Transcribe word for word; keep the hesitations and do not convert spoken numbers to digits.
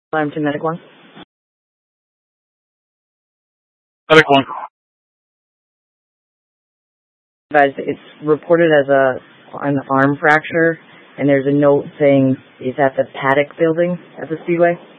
Alarm to Medic one. Medic one. Guys, it's reported as a an arm fracture, and there's a note saying it's at the Paddock building at the Speedway.